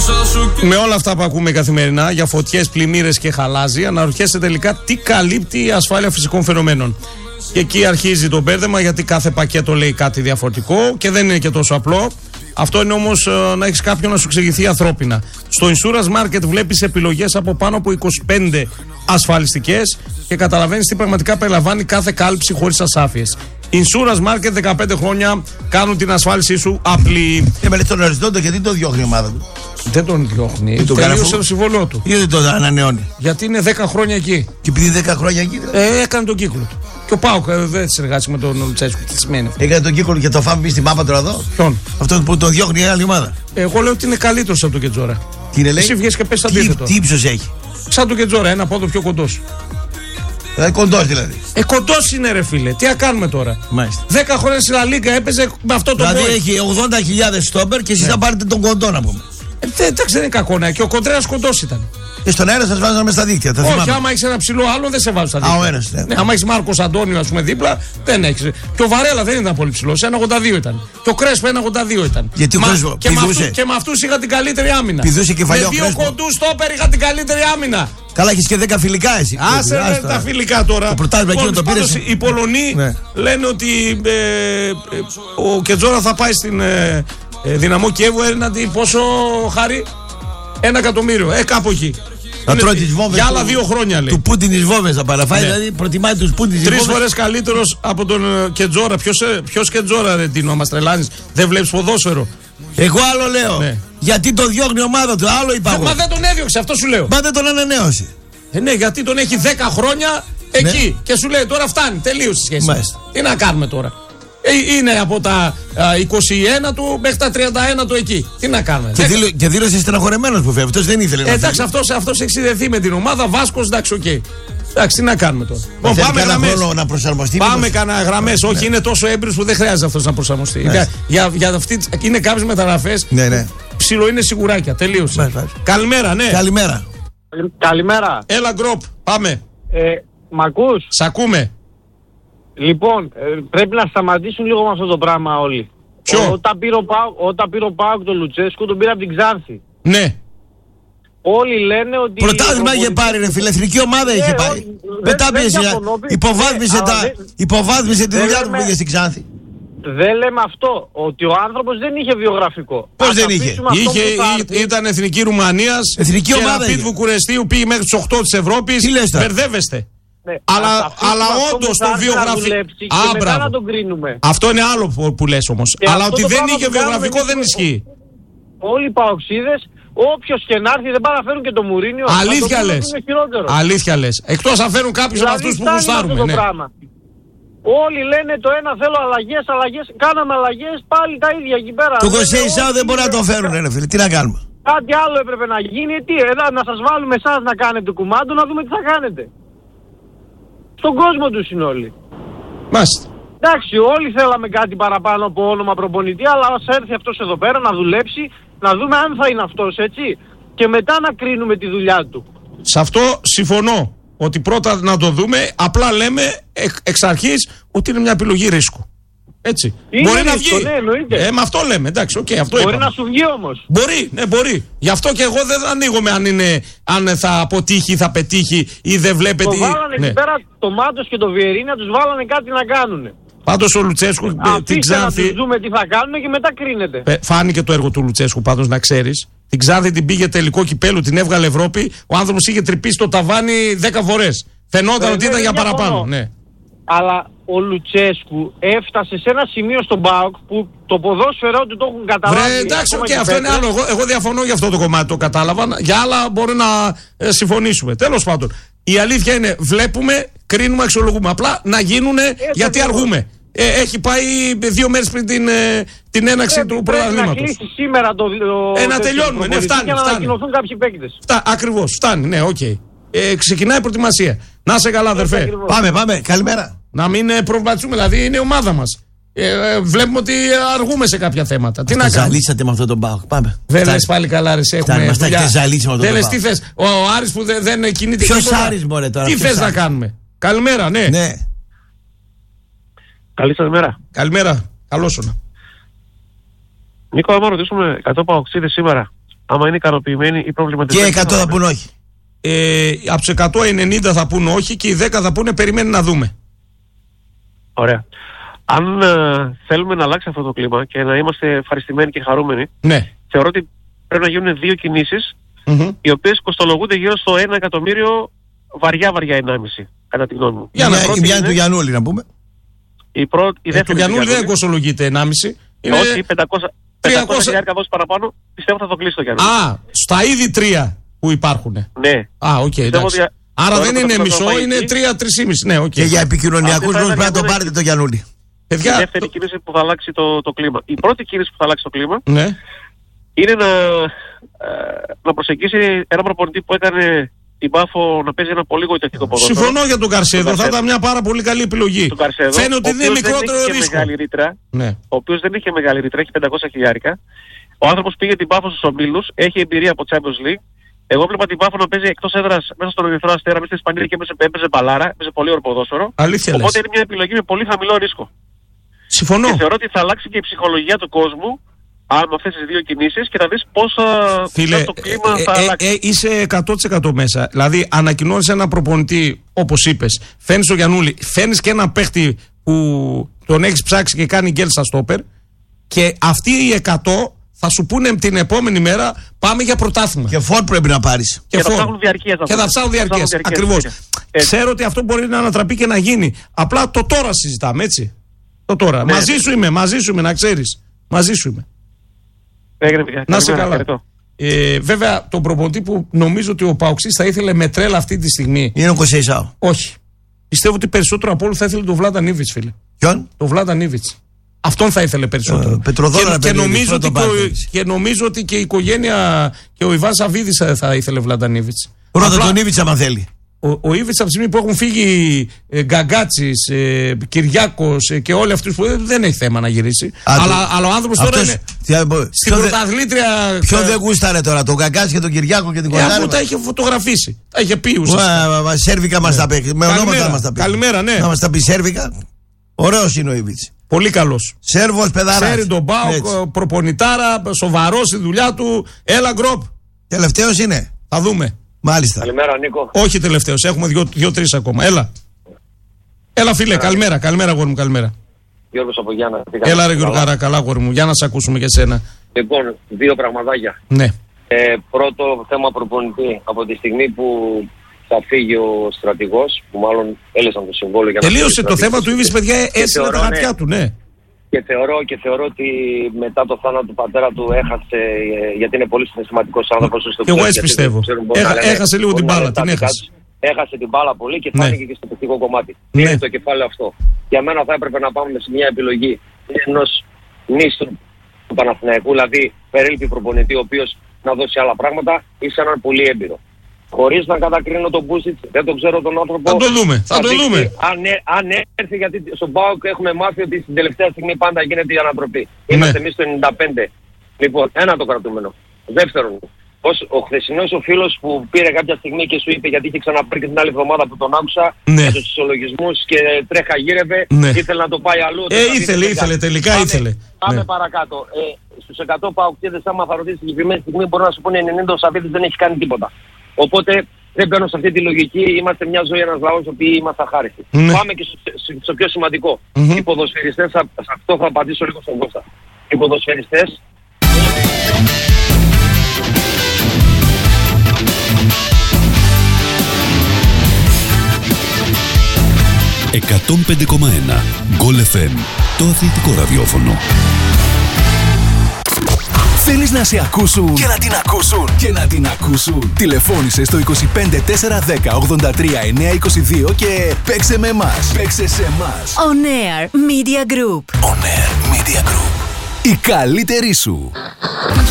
Με όλα αυτά που ακούμε καθημερινά για φωτιές, πλημμύρες και χαλάζι, αναρωτιέστε τελικά τι καλύπτει η ασφάλεια φυσικών φαινομένων. Και εκεί αρχίζει το μπέρδεμα, γιατί κάθε πακέτο λέει κάτι διαφορετικό και δεν είναι και τόσο απλό. Αυτό είναι όμως να έχεις κάποιον να σου εξηγηθεί ανθρώπινα. Στο Insurance Market βλέπεις επιλογές από πάνω από 25 ασφαλιστικές και καταλαβαίνεις τι πραγματικά περιλαμβάνει κάθε κάλυψη χωρίς ασάφειες. Insurance Market, 15 χρόνια κάνουν την ασφάλισή σου απλή. Έμελε τον οριζόντο, γιατί το διώχνει η ομάδα του? Δεν τον διώχνει. Τελείωσε το συμβόλαιό του. Ή δεν το ανανεώνει? Γιατί είναι 10 χρόνια εκεί. Και επειδή 10 χρόνια εκεί. Έκανε τον κύκλο του. Και ο Πάοκ δεν συνεργάστηκε με τον Λουτσέσκου. Τι σημαίνει αυτό? Έκανε τον κύκλο και το φάμε στη μάπα τώρα εδώ. Ποιον? Αυτό που τον διώχνει η άλλη ομάδα. Εγώ λέω ότι είναι καλύτερο από τον Κετζόρα. Τι είναι, λέει? Εσύ βγες και πες αντίθετο. Τι ύψος έχει? Σαν τον Κετζόρα, ένα πόδο πιο κοντό. Κοντός δηλαδή. Κοντός είναι, ρε φίλε. Τι να κάνουμε τώρα? Μάλιστα. 10 χρόνια στη Λα Λίγκα έπαιζε με αυτό το δηλαδή έχει 80.000 στόπερ και εσείς θα πάρετε τον κοντό, να πούμε. Εντάξει, δεν είναι κακό να. Και ο Κοντρέας κοντός ήταν. Και στον αέρα σας βάζανε μες στα δίκτυα. Όχι, άμα έχεις ένα ψηλό άλλον δεν σε βάζουν στα δίκτυα. Α, ο ένας, ναι. Άμα έχεις Μάρκος Αντώνιο, ας πούμε, δίπλα, δεν έχεις. Και ο Βαρέλα δεν ήταν πολύ ψηλός, 1,82 ήταν. Και ο Κρέσπο 1,82 ήταν. Γιατί και με αυτούς είχα την καλύτερη άμυνα. Πηδούσε κεφαλιό Κρέσπο. Με 2 κοντούς στόπερ είχα την καλύτερη άμυνα. Καλά, έχεις και 10 φιλικά εσύ. Άσε τα φιλικά τώρα. Το πρωτάθλημα εκείνο το πήρες. Οι Πολωνοί λένε ότι ο Κετζόρα θα πάει στην Δυναμό Κιέβου έναντι πόσο, Χάρη? 1 εκατομμύριο. Κάπου εκεί. Να τρώει τις βόμβες. Για άλλα 2 χρόνια λέει. Του Πούτιν τις βόμβες θα παραφάει. Ναι. Δηλαδή προτιμάει τους Πούτιν τις βόμβες. 3 φορές καλύτερος από τον Κετζόρα. Ποιος Κετζόρα, ρε Τίνο, μας τρελάνεις? Δεν βλέπεις ποδόσφαιρο? Εγώ άλλο λέω. Ναι. Γιατί τον διώχνει η ομάδα του, άλλο είπα εγώ. Μα δεν τον έδιωξε, αυτό σου λέω. Μα δεν τον ανανέωσε. Ναι, γιατί τον έχει 10 χρόνια εκεί. Ναι. Και σου λέει τώρα φτάνει, τελείωσε η σχέση. Μάλιστα. Τι να κάνουμε τώρα? Είναι από τα 21 του μέχρι τα 31 του εκεί. Τι να κάνουμε? Και δήλωσε στεναχωρεμένος που φεύγει. Αυτός δεν ήθελε να φεύγει. Εντάξει, αυτός έχει συνδεθεί με την ομάδα. Βάσκος, εντάξει, οκ. Εντάξει, τι να κάνουμε τώρα? Πάμε γραμμές. Να προσαρμοστεί. Πάμε κανένα γραμμές. Όχι, είναι τόσο έμπειρος που δεν χρειάζεται αυτός να προσαρμοστεί. Για αυτή, είναι κάποιες μεταγραφές. Ναι. Ψιλο είναι σιγουράκια. Τελείωσε. Καλημέρα, ναι. Καλημέρα. Έλα, γκροπ. Πάμε. Μ' ακούς? Σ' ακούμε. Λοιπόν, πρέπει να σταματήσουν λίγο με αυτό το πράγμα όλοι. Ποιο? Όταν πήρε ο ΠΑΟΚ τον Λουτσέσκου, τον πήρε από την Ξάνθη. Ναι. Όλοι λένε ότι... Πρωτάθλημα είχε πάρει, ρε φίλε, εθνική ομάδα είχε πάρει. Μετά πίεση, υποβάθμισε τη δουλειά του που πήγε στην Ξάνθη. Δεν λέμε αυτό, ότι ο άνθρωπος δεν είχε βιογραφικό. Πώς δεν είχε? Ήταν εθνική Ρουμανίας. Εθνική ομάδα. Και Βουκουρεστίου πήγε μέχρι τους 8 της Ευρώπης. Μπερδεύεστε. Ναι, αλλά όντως το βιογραφικό. Να τον κρίνουμε. Αυτό είναι άλλο που λες όμως. Αλλά ότι δεν είχε βιογραφικό δεν ισχύει. Όλοι οι παοξίδες, όποιος και να έρθει, δεν πάνε να φέρουν και το Μουρίνιο. Αλήθεια λες. Εκτός αν φέρουν κάποιους από αυτούς που γουστάρουμε. Ναι. Όλοι λένε το ένα θέλω αλλαγές. Κάναμε αλλαγές, πάλι τα ίδια εκεί πέρα. Το Κωσέισαο δεν μπορεί να το φέρουν, ρε φίλε. Τι να κάνουμε? Κάτι άλλο έπρεπε να γίνει. Να σας βάλουμε εσάς να κάνετε κουμάντο, να δούμε τι θα κάνετε. Στον κόσμο τους είναι όλοι. Μάλιστα. Εντάξει, όλοι θέλαμε κάτι παραπάνω από όνομα προπονητή, αλλά ας έρθει αυτός εδώ πέρα να δουλέψει, να δούμε αν θα είναι αυτός, έτσι. Και μετά να κρίνουμε τη δουλειά του. Σε αυτό συμφωνώ. Ότι πρώτα να το δούμε, απλά λέμε εξ αρχής ότι είναι μια επιλογή ρίσκου. Έτσι. Είναι μπορεί ρίσκο, να βγει. Ναι, με αυτό λέμε, εντάξει, αυτό μπορεί είπαμε. να σου βγει όμως. Μπορεί. Γι' αυτό και εγώ δεν ανοίγομαι αν θα αποτύχει, θα πετύχει ή δεν βλέπετε. Το βάλανε εκεί πέρα το Μάτος και το Βιερίνα, τους βάλανε κάτι να κάνουνε. Πάντως ο Λουτσέσκου την Ξάνθη. Να τους δούμε τι θα κάνουν και μετά κρίνεται. Φάνηκε το έργο του Λουτσέσκου, πάντως να ξέρεις. Την Ξάνθη την πήγε τελικό κυπέλου, την έβγαλε Ευρώπη. Ο άνθρωπος είχε τρυπήσει το ταβάνι 10 φορές. Φαινόταν ότι ήταν για παραπάνω. Ναι. Αλλά ο Λουτσέσκου έφτασε σε ένα σημείο στον ΠΑΟΚ που το ποδόσφαιρό του το έχουν καταλάβει. Εντάξει, αυτό είναι άλλο. Εγώ διαφωνώ για αυτό το κομμάτι, το κατάλαβα. Για άλλα μπορεί να συμφωνήσουμε. Τέλος πάντων, η αλήθεια είναι βλέπουμε, κρίνουμε, αξιολογούμε. Απλά να γίνουνε γιατί αργούμε. Έχει πάει 2 μέρες πριν την έναξη του πρωταθλήματος. Να κλείσει σήμερα το να τελειώνουμε. Ναι, φτάνει. Για να ανακοινωθούν κάποιοι παίκτες. Ακριβώς, φτάνει. Ναι, οκ. Ξεκινάει η προετοιμασία. Να σε καλά, αδερφέ. Πάμε. Καλημέρα. Να μην προβληματιστούμε, δηλαδή είναι η ομάδα μας. Βλέπουμε ότι αργούμε σε κάποια θέματα. Τι να κάνουμε. Ζαλίσατε με αυτό τον ΠΑΟΚ. Πάμε. Δεν λες πάλι καλά, ρε. Έχουμε δουλειά. Δεν λες τι θες. Ο Άρης που δεν κινείται. Ποιος Άρης, μωρέ τώρα. Τι θες να κάνουμε. Καλημέρα, ναι. Καλή σας μέρα. Καλημέρα. Καλώς σου. Νίκο, άμα ρωτήσουμε 100 παοξίδες σήμερα άμα είναι ικανοποιημένοι ή προβληματισμένοι. Και 100 θα πούν όχι. Από τους 100 οι 90 θα πούν όχι και οι 10 θα πούνε περιμένει να δούμε. Ωραία. Αν θέλουμε να αλλάξει αυτό το κλίμα και να είμαστε ευχαριστημένοι και χαρούμενοι, ναι, θεωρώ ότι πρέπει να γίνουν 2 κινήσεις, οι οποίες κοστολογούνται γύρω στο 1 εκατομμύριο βαριά 1,5, κατά τη γνώμη μου. Η μια είναι του Γιαννούλη, να πούμε. Η δεύτερη του Γιαννούλη δεν κοστολογείται 1,5. Είναι... Όχι, 500 χιλιάρικα δώσει παραπάνω, πιστεύω θα το κλείσει το Γιαννούλη. Στα ήδη 3 που υπάρχουν. Ναι. Οκ, εντάξει. Άρα δεν είναι μισό, είναι 3-3,5. Ναι, okay. Και για επικοινωνιακούς λόγους πρέπει να τον πάρετε το Γιαννούλη. Η δεύτερη κίνηση που θα αλλάξει το κλίμα. Η πρώτη κίνηση που θα αλλάξει το κλίμα, ναι, είναι να προσεγγίσει ένα προπονητή που έκανε την Πάφο να παίζει ένα πολύ γοητευτικό ποδόσφαιρο. Συμφωνώ για τον Καρσέδο, θα ήταν μια πάρα πολύ καλή επιλογή. Φαίνεται ότι δεν είναι μικρότερο ρίσκο. Ναι. Ο οποίος δεν είχε μεγάλη ρήτρα, έχει 500 χιλιάρικα. Ο άνθρωπος πήγε την Πάφο στους ομίλους, έχει εμπειρία από Champions League. Εγώ βλέπα την Πάφο να παίζει εκτός έδρας μέσα στον Ερυθρό Αστέρα, μέσα στην Ισπανία και έπαιζε μπαλάρα, έπαιζε πολύ ωραίο ποδόσφαιρο. Αλήθεια. Οπότε είναι μια επιλογή με πολύ χαμηλό ρίσκο. Συμφωνώ. Και θεωρώ ότι θα αλλάξει και η ψυχολογία του κόσμου με αυτές τις 2 κινήσεις και θα δεις πώς το κλίμα θα αλλάξει. Είσαι 100% μέσα. Δηλαδή ανακοινώνεις ένα προπονητή, όπως είπες, φέρνεις τον Γιαννούλη, φέρνεις και ένα παίχτη που τον έχεις ψάξει και κάνει γκέλ στα στόπερ και αυτοί οι 100 θα σου πούνε την επόμενη μέρα πάμε για πρωτάθλημα. Και φόρ πρέπει να πάρεις. Και θα ψάχνουν διαρκείας. Και θα ψάχνουν διαρκείας. Ακριβώς. Ξέρω ότι αυτό μπορεί να ανατραπεί και να γίνει. Απλά το τώρα συζητάμε, έτσι. Το τώρα. Ναι, μαζί σου είμαι, να ξέρεις. Μαζί σου είμαι. Να είσαι καλά. Βέβαια, τον προπονητή που νομίζω ότι ο Παοξής θα ήθελε με τρέλα αυτή τη στιγμή. Είναι ο Κοσέισαο. Όχι. Πιστεύω ότι περισσότερο από όλου θα ήθελε τον Βλάταν Ήβιτς, φίλε. Ποιον? Τον Βλάταν Ήβιτς. Αυτόν θα ήθελε περισσότερο. Και νομίζω ότι και η οικογένεια και ο Ιβάν Σαββίδης θα ήθελε Βλάταν Ήβιτς. Πρώτα τον Ήβιτς, άμα θέλει. Ο Ήβιτς από τη στιγμή που έχουν φύγει Γκαγκάτσης, Κυριάκος και όλοι αυτούς που δεν έχει θέμα να γυρίσει. Αλλά ο άνθρωπος τώρα είναι στην πρωταθλήτρια. Ποιον δεν γούσταρε τώρα, τον Γκαγκάτση και τον Κυριάκο και την Κοντάρη. Αυτό τα είχε φωτογραφίσει. Τα είχε πει ουσιαστικά. Σέρβικα μας τα πει. Με ονόματα μας τα πει. Καλημέρα, ναι. Να μας τα πει Σέρβικα. Ωραίος είναι ο Ήβιτς. Πολύ καλός. Σέρβος παιδάρας. Ξέρει τον ΠΑΟΚ, προπονητάρα, σοβαρός στη δουλειά του. Έλα γκροπ. Τελευταίος είναι. Θα δούμε. Μάλιστα. Καλημέρα, Νίκο. Όχι τελευταίος, έχουμε 2-3 ακόμα. Έλα φίλε, καλημέρα, αγόρι μου, καλημέρα. Γιώργος από Γιάννα. Έλα ρε Γιώργαρα, καλά αγόρι μου, για να σε ακούσουμε και εσένα. Λοιπόν, 2 πραγματάκια. Ναι. Πρώτο θέμα προπονητή. Από τη στιγμή που θα φύγει ο στρατηγός, που μάλλον έλεσαν το συμβόλαιο για να τελείωσε το θέμα του Ήβης, παιδιά, έσυλε τα χαρτιά του, ναι. Και θεωρώ ότι μετά το θάνατο του πατέρα του έχασε, γιατί είναι πολύ σημαντικός άνθρωπος. Και εγώ έτσι πιστεύω. Έχασε λίγο την μπάλα, την έχασε. Έχασε την μπάλα πολύ και φάνηκε και στο τεχνικό κομμάτι. Ναι. Είναι το κεφάλαιο αυτό. Για μένα θα έπρεπε να πάμε σε μια επιλογή ενός νήσου του Παναθηναϊκού, δηλαδή περίληπτη προπονητή, ο οποίος να δώσει άλλα πράγματα, ή σε έναν πολύ έμπειρο. Χωρίς να κατακρίνω τον Μπούσιτς, δεν τον ξέρω τον άνθρωπο. Θα το δούμε. Αν έρθει, γιατί στον ΠΑΟΚ έχουμε μάθει ότι στην τελευταία στιγμή πάντα γίνεται η ανατροπή. Είμαστε εμείς το 95. Λοιπόν, ένα το κρατούμενο. Δεύτερον, ο χθεσινός ο φίλος που πήρε κάποια στιγμή και σου είπε, γιατί είχε ξαναπάρει και την άλλη εβδομάδα που τον άκουσα, για τους ισολογισμούς και τρέχα γύρευε, ήθελε να το πάει αλλού. Ήθελε, τελικά ήθελε. Πάμε παρακάτω. Στους 100 ΠΑΟΚτέδες, άμα θα ρωτήσει τη συγκεκριμένη στιγμή, μπορώ να σου πούνε 90 ο Σαββίδης δεν έχει κάνει τίποτα. Οπότε δεν μπαίνω σε αυτή τη λογική. Είμαστε μια ζωή, ένας λαός, ο οποίος είμαστε αχάριστοι. Πάμε και στο πιο σημαντικό. Οι ποδοσφαιριστές, σε αυτό θα απαντήσω λίγο στον Κώστα. Οι ποδοσφαιριστές. 105,1 Goal FM, το αθλητικό ραδιόφωνο. Θέλεις να σε ακούσουν και να την ακούσουν και να την ακούσουν? Τηλεφώνησε στο 25 410 83 922 και παίξε με εμάς. Παίξε σε εμάς. On Air Media Group. On Air Media Group. Η καλύτερη σου.